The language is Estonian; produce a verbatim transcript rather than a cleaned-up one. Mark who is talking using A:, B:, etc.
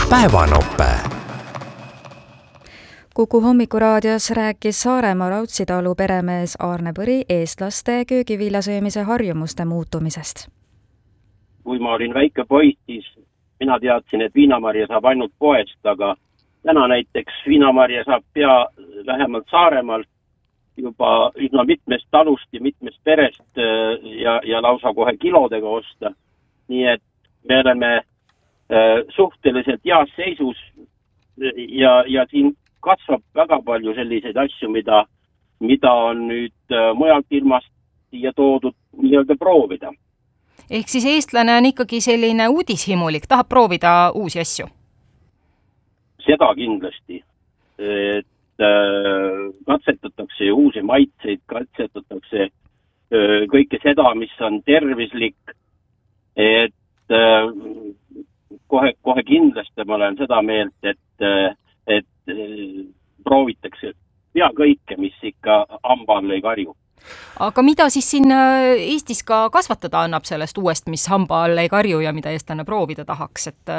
A: päevanope.
B: Kuku hommikuraadios rääkis Saaremaa Raudsitalu peremees Aarne Põri eestlaste köögiviljasöömise harjumuste muutumisest.
C: Kui ma olin väike poiss, siis mina teadsin, et viinamarja saab ainult poest, aga täna näiteks viinamarja saab pea vähemalt Saaremaal juba üsna mitmest talust ja mitmest perest ja, ja lausa kohe kilodega osta. Nii et me oleme äh, suhteliselt heas seisus ja, ja siin kasvab väga palju selliseid asju, mida, mida on nüüd äh, mujalt ilmast siia toodud nii-öelda proovida.
D: Ehk siis eestlane on ikkagi selline uudishimulik, tahab proovida uusi asju?
C: Seda kindlasti. Et äh, katsetatakse uusi maitseid, katsetatakse äh, kõike seda, mis on tervislik. Et äh, kohe, kohe kindlasti ma olen seda meelt, et, äh, et äh, proovitakse pea kõike, mis ikka hamba all ei karju.
D: Aga mida siis siin Eestis ka kasvatada annab sellest uuest, mis hamba all ei karju ja mida eestlane proovida tahaks? Et